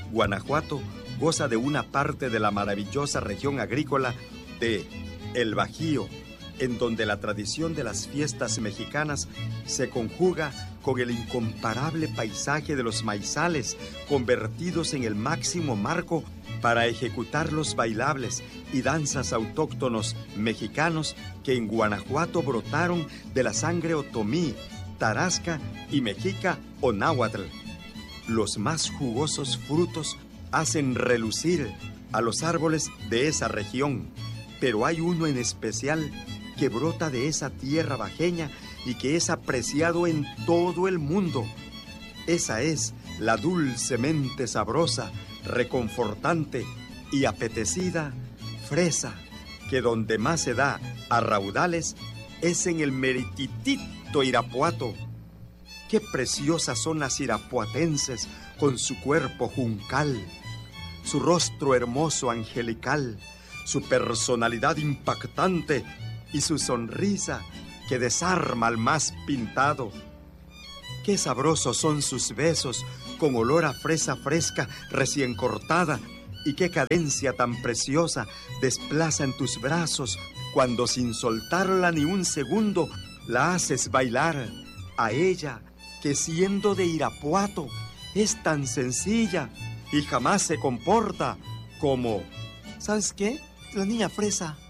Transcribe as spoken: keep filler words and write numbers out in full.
Guanajuato goza de una parte de la maravillosa región agrícola de El Bajío, en donde la tradición de las fiestas mexicanas se conjuga con el incomparable paisaje de los maizales, convertidos en el máximo marco para ejecutar los bailables y danzas autóctonos mexicanos que en Guanajuato brotaron de la sangre otomí, tarasca y mexica o náhuatl. Los más jugosos frutos hacen relucir a los árboles de esa región, pero hay uno en especial que brota de esa tierra bajeña y que es apreciado en todo el mundo. Esa es la dulcemente sabrosa, reconfortante y apetecida fresa, que donde más se da a raudales es en el merititito Irapuato. Qué preciosas son las irapuatenses con su cuerpo juncal, su rostro hermoso angelical, su personalidad impactante y su sonrisa que desarma al más pintado. Qué sabrosos son sus besos con olor a fresa fresca recién cortada, y qué cadencia tan preciosa desplaza en tus brazos cuando sin soltarla ni un segundo la haces bailar. A ella, que siendo de Irapuato es tan sencilla y jamás se comporta como... ¿Sabes qué? La niña fresa